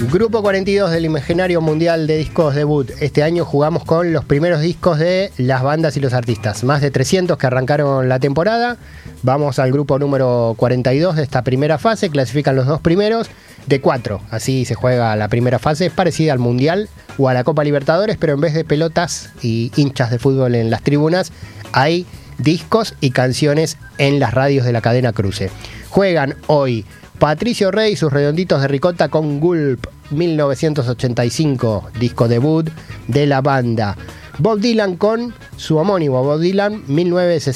Grupo 42 del Imaginario Mundial de Discos Debut. Este año jugamos con los primeros discos de las bandas y los artistas. Más de 300 que arrancaron la temporada. Vamos al grupo número 42 de esta primera fase. Clasifican los dos primeros de 4. Así se juega la primera fase. Es parecida al Mundial o a la Copa Libertadores, pero en vez de pelotas y hinchas de fútbol en las tribunas, hay discos y canciones en las radios de la cadena Cruce. Juegan hoy Patricio Rey y sus Redonditos de Ricota con Gulp, 1985, disco debut de la banda. Bob Dylan con su homónimo Bob Dylan, 1960.